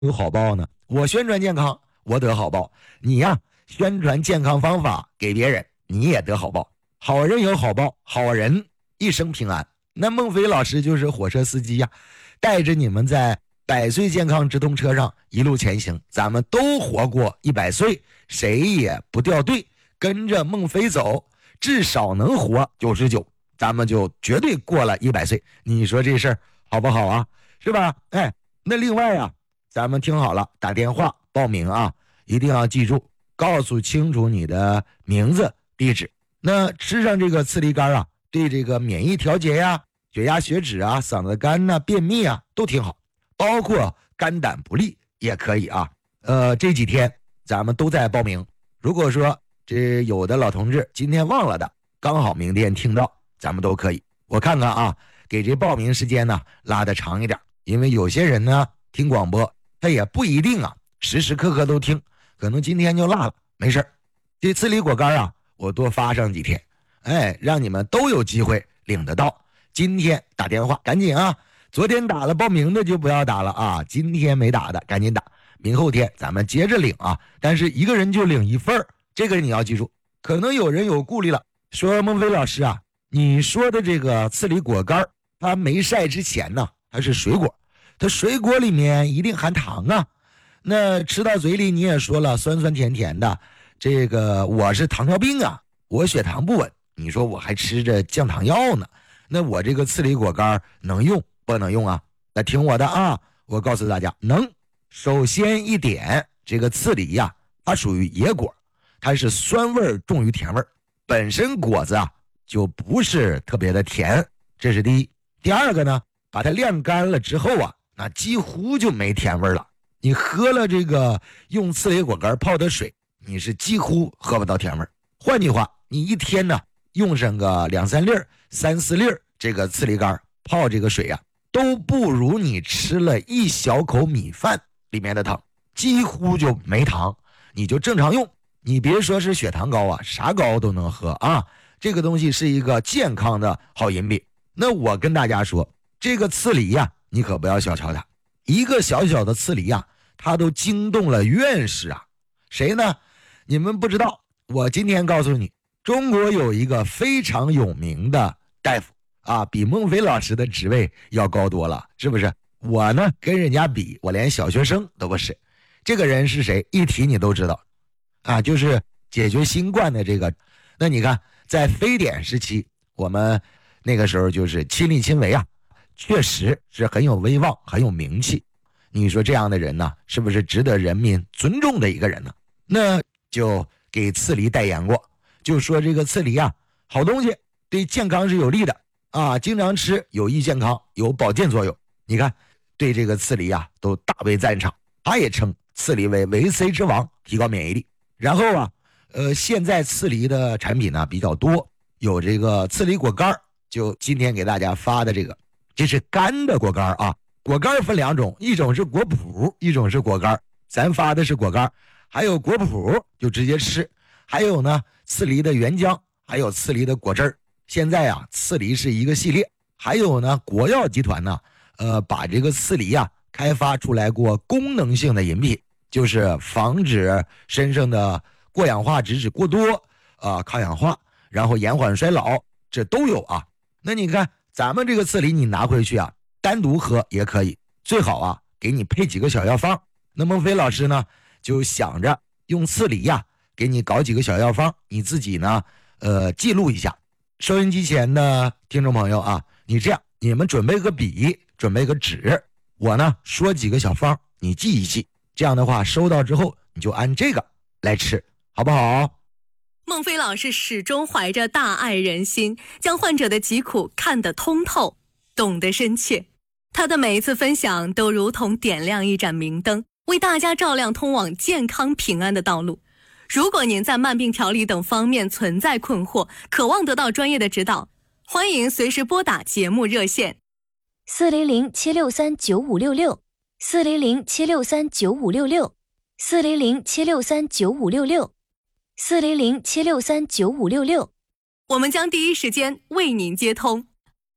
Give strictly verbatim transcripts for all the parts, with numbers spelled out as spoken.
有好报呢？我宣传健康，我得好报。你呀，宣传健康方法给别人，你也得好报。好人有好报，好人一生平安。那孟非老师就是火车司机呀，带着你们在百岁健康直通车上一路前行，咱们都活过一百岁，谁也不掉队，跟着孟非走，至少能活九十九，咱们就绝对过了一百岁。你说这事儿好不好啊？是吧？哎，那另外啊，咱们听好了，打电话报名啊，一定要记住，告诉清楚你的名字、地址。那吃上这个刺梨干啊，对这个免疫调节呀、血压、血脂啊、嗓子干呐、便秘啊都挺好，包括肝胆不利也可以啊。呃，这几天咱们都在报名。如果说这有的老同志今天忘了的，刚好明天听到，咱们都可以。我看看啊，给这报名时间呢拉得长一点，因为有些人呢听广播，他也不一定啊时时刻刻都听，可能今天就落了，没事。这刺梨果干啊，我多发上几天，哎，让你们都有机会领得到。今天打电话赶紧啊，昨天打了报名的就不要打了啊，今天没打的赶紧打，明后天咱们接着领啊，但是一个人就领一份，这个你要记住。可能有人有顾虑了，说孟非老师啊，你说的这个刺梨果干它没晒之前呢，它是水果，它水果里面一定含糖啊，那吃到嘴里你也说了酸酸甜甜的，这个我是糖尿病啊，我血糖不稳，你说我还吃着降糖药呢，那我这个刺梨果干能用不能用啊？那听我的啊，我告诉大家能。首先一点，这个刺梨呀、啊，它属于野果，它是酸味重于甜味，本身果子啊就不是特别的甜，这是第一。第二个呢，把它晾干了之后啊，那几乎就没甜味了。你喝了这个用刺梨果干泡的水，你是几乎喝不到甜味。换句话，你一天呢用上个两三粒、三四粒这个刺梨干泡这个水啊，都不如你吃了一小口米饭里面的糖，几乎就没糖，你就正常用。你别说是血糖高啊，啥高都能喝啊。这个东西是一个健康的好饮品。那我跟大家说，这个刺梨呀、啊，你可不要小瞧它。一个小小的刺梨呀、啊，它都惊动了院士啊。谁呢？你们不知道，我今天告诉你，中国有一个非常有名的大夫啊，比孟非老师的职位要高多了，是不是？我呢跟人家比，我连小学生都不是。这个人是谁？一提你都知道啊，就是解决新冠的这个。那你看，在非典时期，我们那个时候就是亲力亲为啊，确实是很有威望，很有名气。你说这样的人呢，是不是值得人民尊重的一个人呢？那就给刺梨代言过，就说这个刺梨啊，好东西，对健康是有利的啊，经常吃有益健康，有保健作用。你看，对这个刺梨啊，都大为赞赏。他也称刺梨为维 C 之王，提高免疫力。然后啊，呃，现在刺梨的产品呢比较多，有这个刺梨果干，就今天给大家发的这个，这是干的果干啊。果干分两种，一种是果脯，一种是果干。咱发的是果干，还有果脯就直接吃，还有呢刺梨的原浆，还有刺梨的果汁儿。现在啊，刺梨是一个系列，还有呢国药集团呢，呃，把这个刺梨啊开发出来过功能性的饮品，就是防止身上的过氧化脂质过多啊、呃，抗氧化，然后延缓衰老，这都有啊。那你看咱们这个刺梨，你拿回去啊，单独喝也可以，最好啊给你配几个小药方。那孟非老师呢，就想着用刺梨呀、啊，给你搞几个小药方，你自己呢，呃，记录一下。收音机前的听众朋友啊，你这样，你们准备个笔，准备个纸，我呢说几个小方，你记一记。这样的话，收到之后你就按这个来吃，好不好？ 孟非老师始终怀着大爱人心，将患者的疾苦看得通透，懂得深切。他的每一次分享都如同点亮一盏明灯，为大家照亮通往健康平安的道路。如果您在慢病调理等方面存在困惑，渴望得到专业的指导，欢迎随时拨打节目热线四零零七六三九五六六四零零七六三九五六六四零零七六三九五六六四零零七六三九五六六， 我们将第一时间为您接通。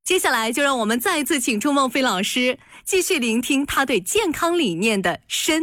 接下来就让我们再次请出孟非老师，继续聆听他对健康理念的深